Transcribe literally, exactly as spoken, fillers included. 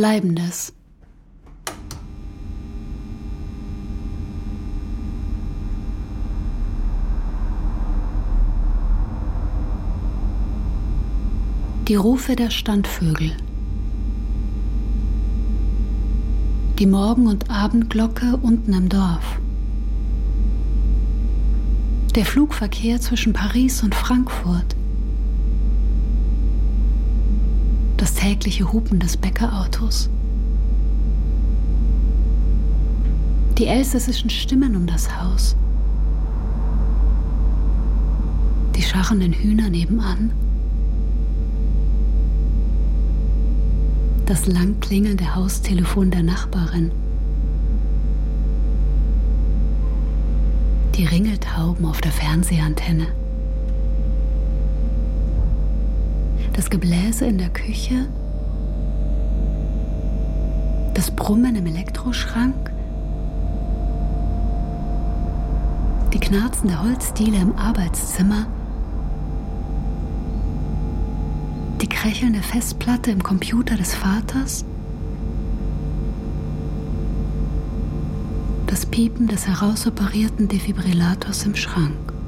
Bleibendes. Die Rufe der Standvögel. Die Morgen- und Abendglocke unten im Dorf. Der Flugverkehr zwischen Paris und Frankfurt. Das tägliche Hupen des Bäckerautos. Die elsässischen Stimmen um das Haus. Die scharrenden Hühner nebenan. Das lang klingelnde Haustelefon der Nachbarin. Die Ringeltauben auf der Fernsehantenne. Das Gebläse in der Küche. Das Brummen im Elektroschrank. Die knarzende Holzdiele im Arbeitszimmer. Die krächelnde Festplatte im Computer des Vaters. Das Piepen des herausoperierten Defibrillators im Schrank.